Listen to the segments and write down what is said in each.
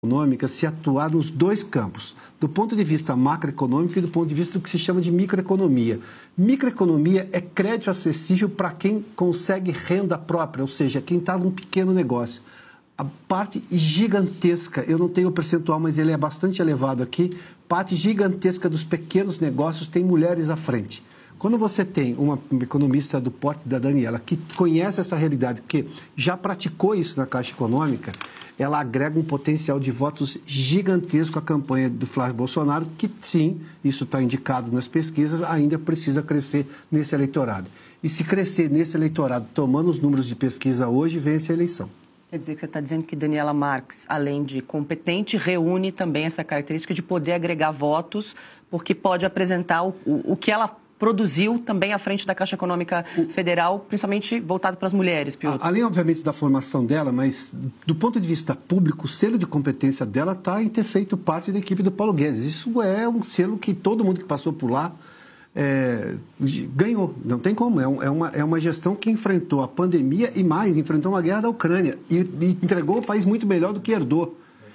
econômica se atuar nos dois campos, do ponto de vista macroeconômico e do ponto de vista do que se chama de microeconomia. Microeconomia é crédito acessível para quem consegue renda própria, ou seja, quem está num pequeno negócio. A parte gigantesca, eu não tenho o percentual, mas ele é bastante elevado aqui, parte gigantesca dos pequenos negócios tem mulheres à frente. Quando você tem uma economista do porte da Daniela que conhece essa realidade, que já praticou isso na Caixa Econômica, ela agrega um potencial de votos gigantesco à campanha do Flávio Bolsonaro, que sim, isso está indicado nas pesquisas, ainda precisa crescer nesse eleitorado. E se crescer nesse eleitorado, tomando os números de pesquisa hoje, vence a eleição. Quer dizer que você está dizendo que Daniela Marques, além de competente, reúne também essa característica de poder agregar votos, porque pode apresentar o que ela produziu também à frente da Caixa Econômica Federal, principalmente voltado para as mulheres, Piotr. Além, obviamente, da formação dela, mas do ponto de vista público, o selo de competência dela está em ter feito parte da equipe do Paulo Guedes. Isso é um selo que todo mundo que passou por lá ganhou, não tem como. É uma gestão que enfrentou a pandemia e mais, enfrentou uma guerra da Ucrânia e entregou o país muito melhor do que herdou.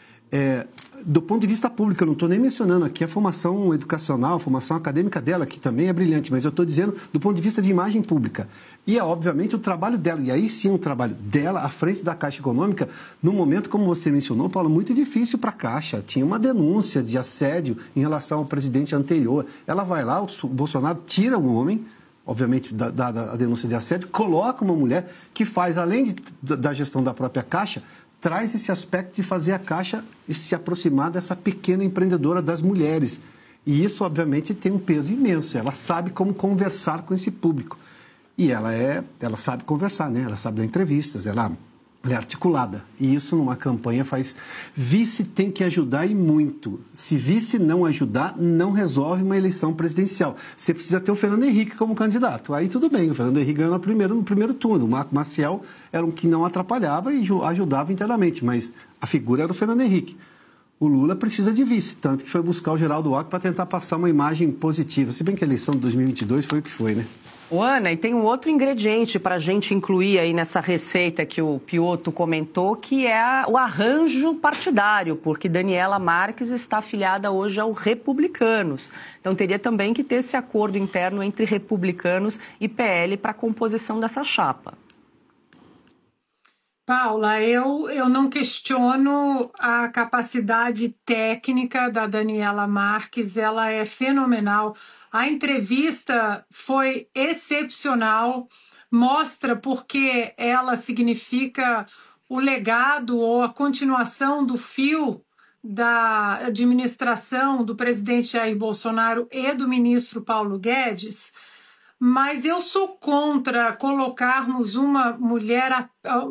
Do ponto de vista público, eu não estou nem mencionando aqui a formação educacional, a formação acadêmica dela, que também é brilhante, mas eu estou dizendo do ponto de vista de imagem pública. E, obviamente, o trabalho dela, e aí sim o trabalho dela à frente da Caixa Econômica, num momento, como você mencionou, Paulo, muito difícil para a Caixa. Tinha uma denúncia de assédio em relação ao presidente anterior. Ela vai lá, o Bolsonaro tira um homem, obviamente, da denúncia de assédio, coloca uma mulher que faz, além da gestão da própria Caixa, traz esse aspecto de fazer a Caixa se aproximar dessa pequena empreendedora das mulheres. E isso, obviamente, tem um peso imenso. Ela sabe como conversar com esse público. E ela sabe conversar, né? Ela sabe dar entrevistas, ela é articulada. E isso, numa campanha, faz... Vice tem que ajudar e muito. Se vice não ajudar, não resolve uma eleição presidencial. Você precisa ter o Fernando Henrique como candidato. Aí tudo bem, o Fernando Henrique ganhou no primeiro turno. O Marco Maciel era um que não atrapalhava e ajudava internamente, mas a figura era o Fernando Henrique. O Lula precisa de vice, tanto que foi buscar o Geraldo Alckmin para tentar passar uma imagem positiva. Se bem que a eleição de 2022 foi o que foi, né? Ana, e tem um outro ingrediente para a gente incluir aí nessa receita que o Piotr comentou, que é o arranjo partidário, porque Daniela Marques está afiliada hoje ao Republicanos. Então teria também que ter esse acordo interno entre Republicanos e PL para a composição dessa chapa. Paula, eu não questiono a capacidade técnica da Daniela Marques, ela é fenomenal. A entrevista foi excepcional, mostra porque ela significa o legado ou a continuação do fio da administração do presidente Jair Bolsonaro e do ministro Paulo Guedes. Mas eu sou contra colocarmos uma mulher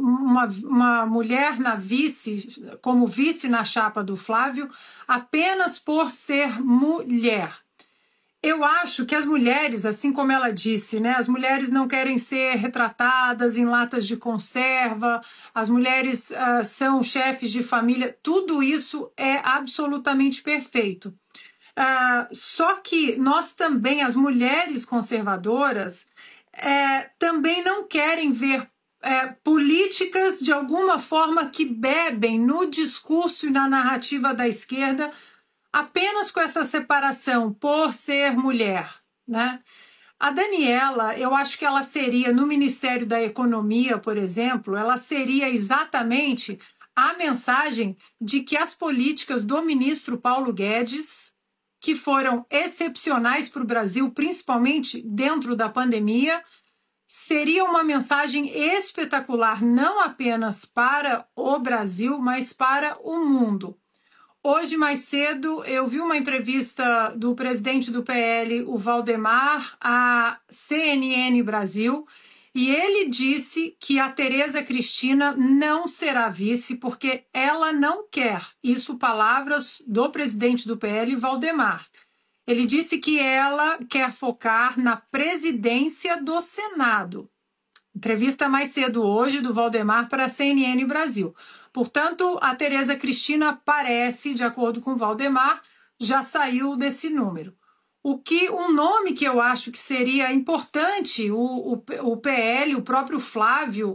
na como vice na chapa do Flávio, apenas por ser mulher. Eu acho que as mulheres, assim como ela disse, né, as mulheres não querem ser retratadas em latas de conserva, as mulheres são chefes de família, tudo isso é absolutamente perfeito. Só que nós também, as mulheres conservadoras, também não querem ver políticas de alguma forma que bebem no discurso e na narrativa da esquerda apenas com essa separação por ser mulher, né? A Daniela, eu acho que ela seria, no Ministério da Economia, por exemplo, ela seria exatamente a mensagem de que as políticas do ministro Paulo Guedes, que foram excepcionais para o Brasil, principalmente dentro da pandemia, seria uma mensagem espetacular, não apenas para o Brasil, mas para o mundo. Hoje, mais cedo, eu vi uma entrevista do presidente do PL, o Valdemar, à CNN Brasil, e ele disse que a Tereza Cristina não será vice porque ela não quer. Isso, palavras do presidente do PL, Valdemar. Ele disse que ela quer focar na presidência do Senado. Entrevista mais cedo hoje do Valdemar para a CNN Brasil. Portanto, a Tereza Cristina parece, de acordo com o Valdemar, já saiu desse número. Um nome que eu acho que seria importante o PL, o próprio Flávio,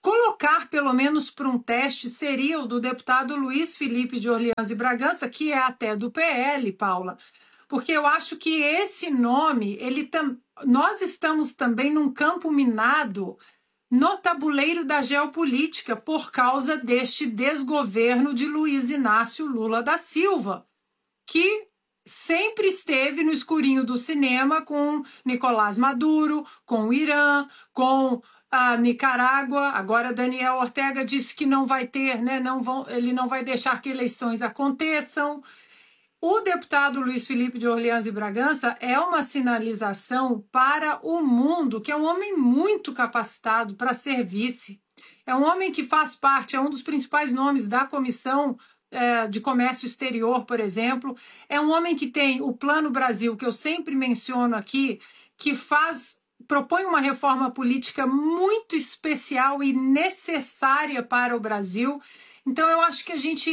colocar pelo menos para um teste seria o do deputado Luiz Felipe de Orleans e Bragança, que é até do PL, Paula, porque eu acho que esse nome, nós estamos também num campo minado no tabuleiro da geopolítica por causa deste desgoverno de Luiz Inácio Lula da Silva, que sempre esteve no escurinho do cinema com Nicolás Maduro, com o Irã, com a Nicarágua. Agora Daniel Ortega disse que não vai ter, né, ele não vai deixar que eleições aconteçam. O deputado Luiz Felipe de Orleans e Bragança é uma sinalização para o mundo, que é um homem muito capacitado para ser vice. É um homem que faz parte, é um dos principais nomes da Comissão de Comércio Exterior, por exemplo. É um homem que tem o Plano Brasil, que eu sempre menciono aqui, que propõe uma reforma política muito especial e necessária para o Brasil. Então, eu acho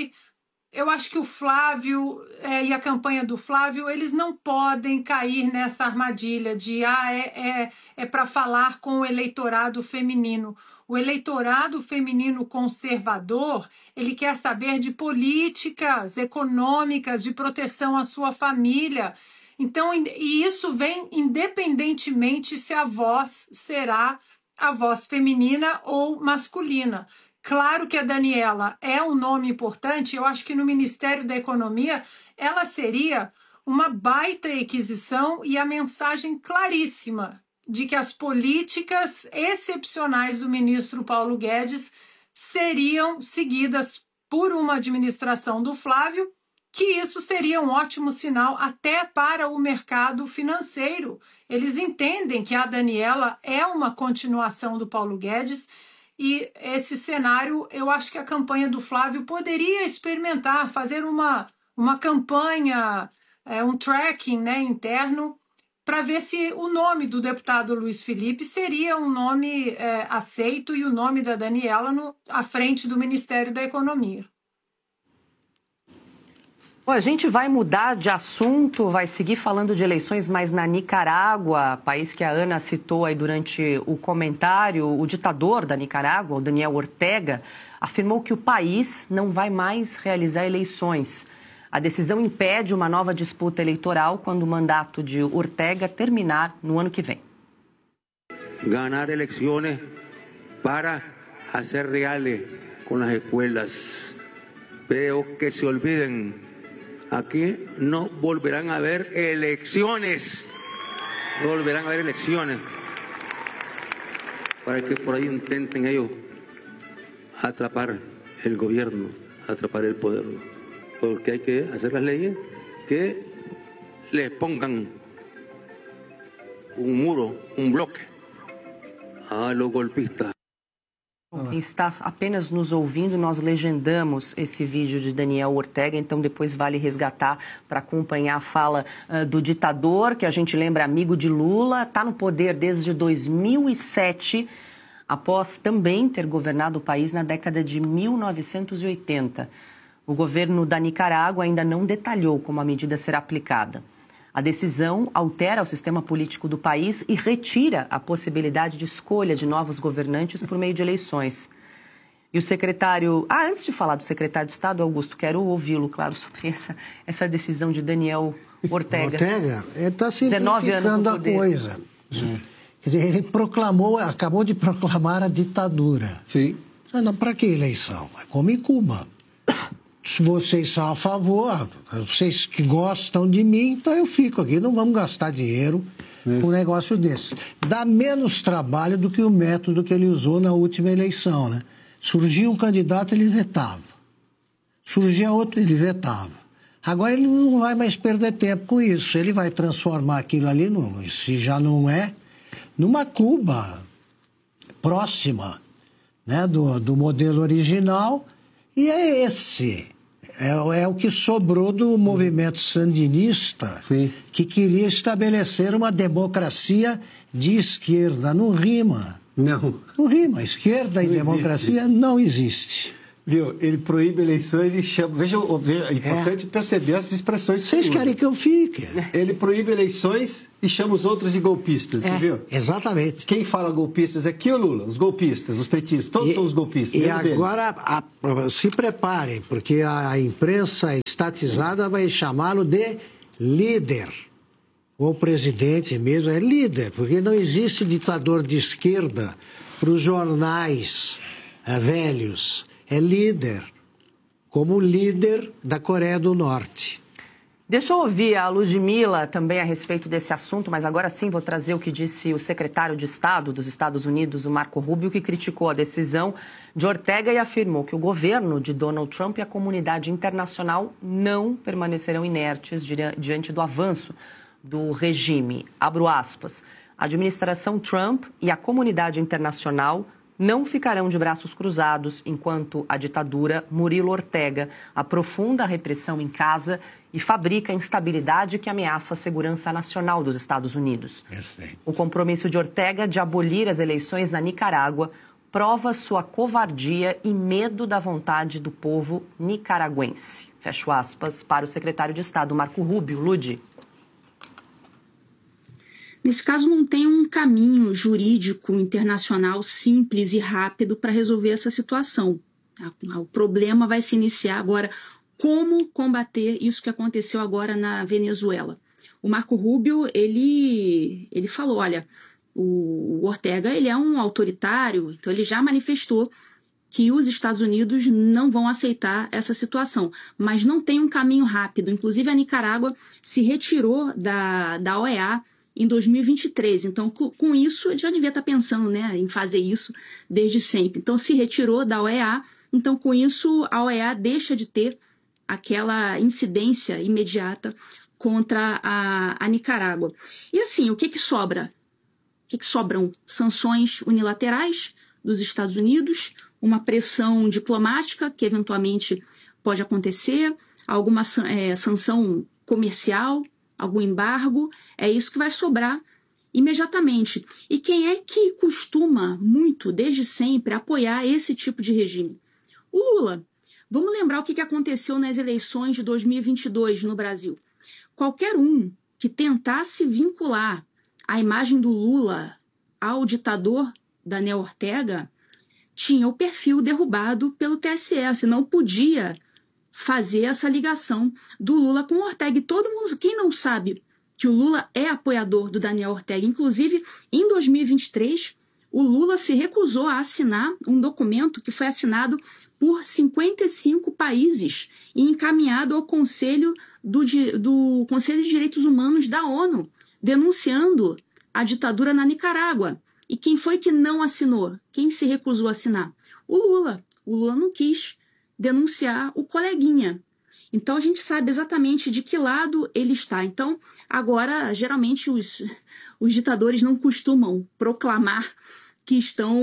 que o Flávio e a campanha do Flávio, eles não podem cair nessa armadilha de é para falar com o eleitorado feminino. O eleitorado feminino conservador, ele quer saber de políticas econômicas, de proteção à sua família. Então, e isso vem independentemente se a voz será a voz feminina ou masculina. Claro que a Daniela é um nome importante, eu acho que no Ministério da Economia ela seria uma baita aquisição e a mensagem claríssima de que as políticas excepcionais do ministro Paulo Guedes seriam seguidas por uma administração do Flávio, que isso seria um ótimo sinal até para o mercado financeiro. Eles entendem que a Daniela é uma continuação do Paulo Guedes. E esse cenário, eu acho que a campanha do Flávio poderia experimentar, fazer uma campanha, um tracking, né, interno, para ver se o nome do deputado Luiz Felipe seria um nome aceito e o nome da Daniela à frente do Ministério da Economia. Bom, a gente vai mudar de assunto, vai seguir falando de eleições, mas na Nicarágua, país que a Ana citou aí durante o comentário, o ditador da Nicarágua, o Daniel Ortega, afirmou que o país não vai mais realizar eleições. A decisão impede uma nova disputa eleitoral quando o mandato de Ortega terminar no ano que vem. Ganar eleições para fazer reales com as escolas. Pero que se olviden. Aquí no volverán a haber elecciones. No volverán a haber elecciones. Para que por ahí intenten ellos atrapar el gobierno, atrapar el poder. Porque hay que hacer las leyes que les pongan un muro, un bloque a los golpistas. Quem está apenas nos ouvindo, nós legendamos esse vídeo de Daniel Ortega, então depois vale resgatar para acompanhar a fala do ditador, que a gente lembra amigo de Lula, está no poder desde 2007, após também ter governado o país na década de 1980. O governo da Nicarágua ainda não detalhou como a medida será aplicada. A decisão altera o sistema político do país e retira a possibilidade de escolha de novos governantes por meio de eleições. E o secretário... antes de falar do secretário de Estado, Augusto, quero ouvi-lo, claro, sobre essa decisão de Daniel Ortega. Ortega está simplificando a coisa. Quer dizer, ele acabou de proclamar a ditadura. Sim. Não, para que eleição? É como em Cuba. Se vocês são a favor, vocês que gostam de mim, então eu fico aqui. Não vamos gastar dinheiro com um negócio desse. Dá menos trabalho do que o método que ele usou na última eleição, né? Surgia um candidato, ele vetava. Surgia outro, ele vetava. Agora ele não vai mais perder tempo com isso. Ele vai transformar aquilo ali, se já não é, numa Cuba próxima, né, do modelo original. E é esse. É o que sobrou do movimento sandinista, sim, que queria estabelecer uma democracia de esquerda. Não rima. Não. Não rima. Esquerda e democracia não existe. Viu? Ele proíbe eleições e chama... Veja, é importante perceber essas expressões. Vocês querem que eu fique? Ele proíbe eleições e chama os outros de golpistas, você viu? Exatamente. Quem fala golpistas aqui é o Lula, os golpistas, os petistas, todos são os golpistas. E agora, se preparem, porque a imprensa estatizada vai chamá-lo de líder. O presidente mesmo é líder, porque não existe ditador de esquerda para os jornais velhos. É líder, como líder da Coreia do Norte. Deixa eu ouvir a Ludmila também a respeito desse assunto, mas agora sim vou trazer o que disse o secretário de Estado dos Estados Unidos, o Marco Rubio, que criticou a decisão de Ortega e afirmou que o governo de Donald Trump e a comunidade internacional não permanecerão inertes diante do avanço do regime. Abro aspas. A administração Trump e a comunidade internacional não ficarão de braços cruzados enquanto a ditadura Murilo Ortega aprofunda a repressão em casa e fabrica a instabilidade que ameaça a segurança nacional dos Estados Unidos. Perfeito. O compromisso de Ortega de abolir as eleições na Nicarágua prova sua covardia e medo da vontade do povo nicaragüense. Fecho aspas para o secretário de Estado, Marco Rubio. Ludi. Nesse caso, não tem um caminho jurídico internacional simples e rápido para resolver essa situação. O problema vai se iniciar agora. Como combater isso que aconteceu agora na Venezuela? O Marco Rubio, ele falou, olha, o Ortega ele é um autoritário, então ele já manifestou que os Estados Unidos não vão aceitar essa situação, mas não tem um caminho rápido. Inclusive, a Nicarágua se retirou da OEA em 2023. Então, com isso, ele já devia estar pensando, né, em fazer isso desde sempre. Então, se retirou da OEA. Então, com isso, a OEA deixa de ter aquela incidência imediata contra a Nicarágua. E assim, o que sobra? O que sobram? Sanções unilaterais dos Estados Unidos, uma pressão diplomática, que eventualmente pode acontecer, alguma sanção comercial, algum embargo, é isso que vai sobrar imediatamente. E quem é que costuma muito, desde sempre, apoiar esse tipo de regime? O Lula. Vamos lembrar o que aconteceu nas eleições de 2022 no Brasil. Qualquer um que tentasse vincular a imagem do Lula ao ditador Daniel Ortega tinha o perfil derrubado pelo TSE, se não podia fazer essa ligação do Lula com o Ortega. E todo mundo, quem não sabe que o Lula é apoiador do Daniel Ortega, inclusive em 2023, o Lula se recusou a assinar um documento que foi assinado por 55 países e encaminhado ao Conselho do Conselho de Direitos Humanos da ONU, denunciando a ditadura na Nicarágua. E quem foi que não assinou? Quem se recusou a assinar? O Lula. O Lula não quis denunciar o coleguinha. Então, a gente sabe exatamente de que lado ele está. Então, agora, geralmente, os ditadores não costumam proclamar que estão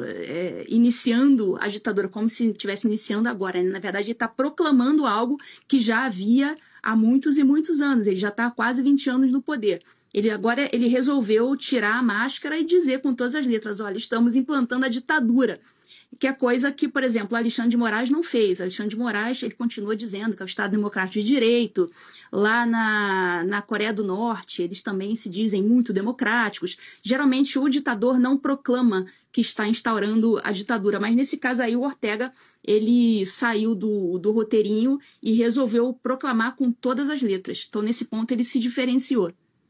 iniciando a ditadura, como se estivesse iniciando agora. Na verdade, ele está proclamando algo que já havia há muitos e muitos anos. Ele já está há quase 20 anos no poder. Agora ele resolveu tirar a máscara e dizer com todas as letras, olha, estamos implantando a ditadura. Que é coisa que, por exemplo, Alexandre de Moraes não fez. Alexandre de Moraes, ele continua dizendo que é o Estado Democrático de Direito. Lá na Coreia do Norte, eles também se dizem muito democráticos. Geralmente, o ditador não proclama que está instaurando a ditadura. Mas, nesse caso aí, o Ortega, ele saiu do roteirinho e resolveu proclamar com todas as letras. Então, nesse ponto, ele se diferenciou.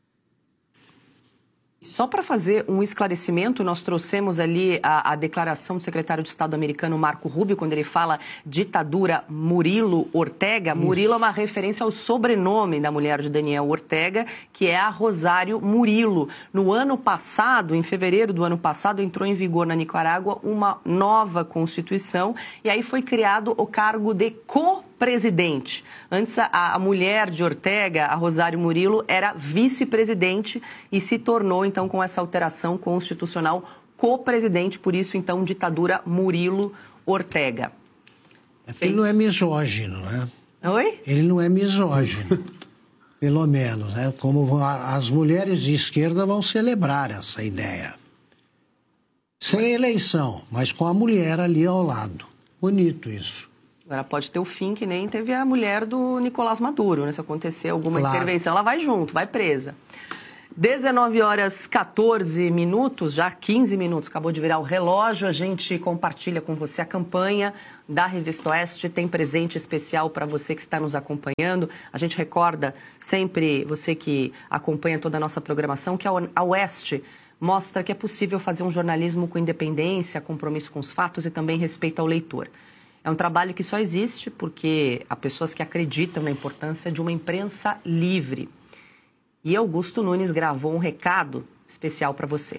Só para fazer um esclarecimento, nós trouxemos ali a declaração do secretário de Estado americano Marco Rubio, quando ele fala ditadura Murilo Ortega. Isso. Murilo é uma referência ao sobrenome da mulher de Daniel Ortega, que é a Rosário Murilo. No ano passado, em fevereiro do ano passado, entrou em vigor na Nicarágua uma nova Constituição e aí foi criado o cargo de co-presidente. Antes, a mulher de Ortega, a Rosário Murilo, era vice-presidente e se tornou, então, com essa alteração constitucional, co-presidente. Por isso, então, ditadura Murilo Ortega. Ele não é misógino, né? Oi? Ele não é misógino, pelo menos, né? Como as mulheres de esquerda vão celebrar essa ideia. Sem eleição, mas com a mulher ali ao lado. Bonito isso. Agora pode ter o fim que nem teve a mulher do Nicolás Maduro, né? Se acontecer alguma intervenção, ela vai junto, vai presa. 19h14, já 15 minutos, acabou de virar o relógio. A gente compartilha com você a campanha da Revista Oeste. Tem presente especial para você que está nos acompanhando. A gente recorda sempre, você que acompanha toda a nossa programação, que a Oeste mostra que é possível fazer um jornalismo com independência, compromisso com os fatos e também respeito ao leitor. É um trabalho que só existe porque há pessoas que acreditam na importância de uma imprensa livre. E Augusto Nunes gravou um recado especial para você.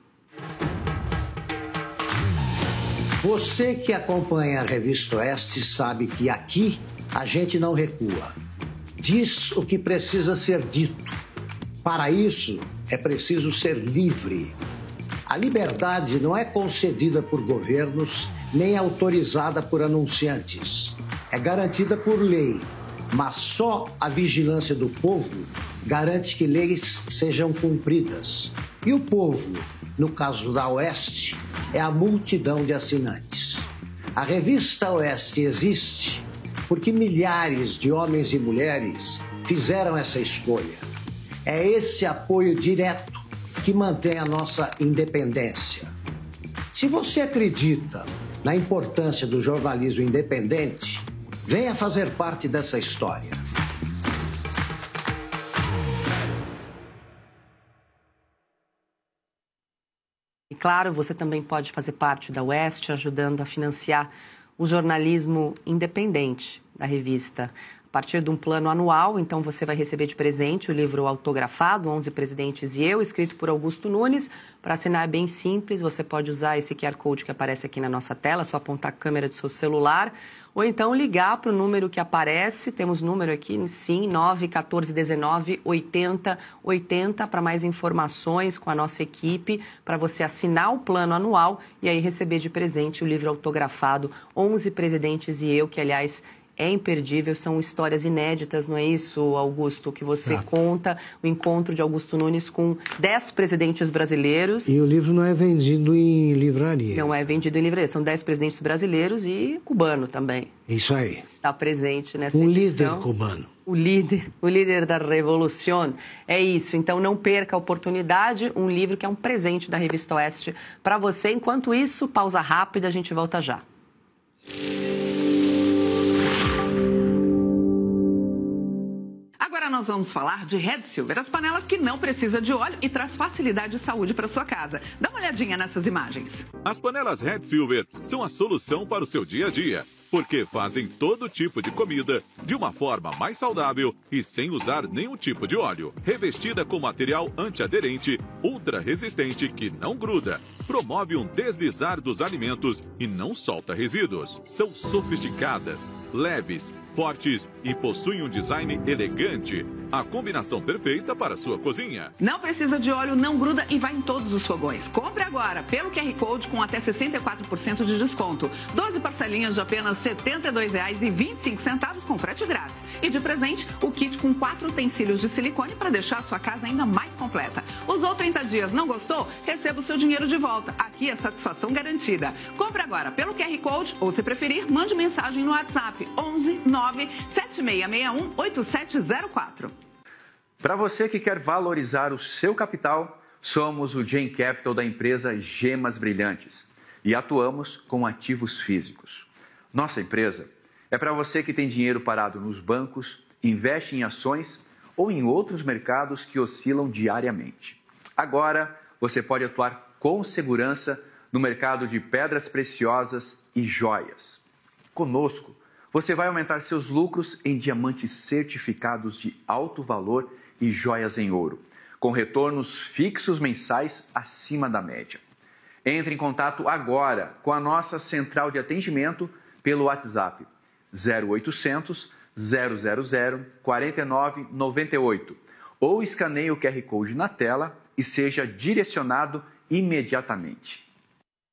Você que acompanha a Revista Oeste sabe que aqui a gente não recua. Diz o que precisa ser dito. Para isso, é preciso ser livre. A liberdade não é concedida por governos nem autorizada por anunciantes. É garantida por lei, mas só a vigilância do povo garante que leis sejam cumpridas. E o povo, no caso da Oeste, é a multidão de assinantes. A Revista Oeste existe porque milhares de homens e mulheres fizeram essa escolha. É esse apoio direto que mantém a nossa independência. Se você acredita na importância do jornalismo independente, venha fazer parte dessa história. E claro, você também pode fazer parte da Oeste, ajudando a financiar o jornalismo independente da revista. A partir de um plano anual, então você vai receber de presente o livro autografado, 11 Presidentes e Eu, escrito por Augusto Nunes. Para assinar é bem simples, você pode usar esse QR Code que aparece aqui na nossa tela, só apontar a câmera do seu celular, ou então ligar para o número que aparece, temos número aqui, sim, 914198080, para mais informações com a nossa equipe, para você assinar o plano anual e aí receber de presente o livro autografado, 11 Presidentes e Eu, que aliás é imperdível, são histórias inéditas, não é isso, Augusto, que você conta, o encontro de Augusto Nunes com 10 presidentes brasileiros. E o livro não é vendido em livraria. Não é vendido em livraria, são 10 presidentes brasileiros e cubano também. Isso aí. Está presente nessa edição. Líder cubano. O líder da revolução. É isso, então não perca a oportunidade, um livro que é um presente da Revista Oeste para você. Enquanto isso, pausa rápida, a gente volta já. Agora nós vamos falar de Red Silver, as panelas que não precisam de óleo e traz facilidade e saúde para sua casa. Dá uma olhadinha nessas imagens. As panelas Red Silver são a solução para o seu dia a dia, porque fazem todo tipo de comida de uma forma mais saudável e sem usar nenhum tipo de óleo. Revestida com material antiaderente, ultra resistente que não gruda, promove um deslizar dos alimentos e não solta resíduos. São sofisticadas, leves, fortes e possuem um design elegante. A combinação perfeita para a sua cozinha. Não precisa de óleo, não gruda e vai em todos os fogões. Compre agora pelo QR Code com até 64% de desconto. 12 parcelinhas de apenas R$ 72,25 com frete grátis. E de presente, o kit com 4 utensílios de silicone para deixar a sua casa ainda mais completa. Usou 30 dias, não gostou? Receba o seu dinheiro de volta. Aqui é satisfação garantida. Compre agora pelo QR Code ou, se preferir, mande mensagem no WhatsApp 11 9 7661 8704. Para você que quer valorizar o seu capital, somos o Gen Capital da empresa Gemas Brilhantes e atuamos com ativos físicos. Nossa empresa é para você que tem dinheiro parado nos bancos, investe em ações ou em outros mercados que oscilam diariamente. Agora, você pode atuar com segurança no mercado de pedras preciosas e joias. Conosco, você vai aumentar seus lucros em diamantes certificados de alto valor e joias em ouro, com retornos fixos mensais acima da média. Entre em contato agora com a nossa central de atendimento pelo WhatsApp 0800 000 4998 ou escaneie o QR Code na tela e seja direcionado imediatamente.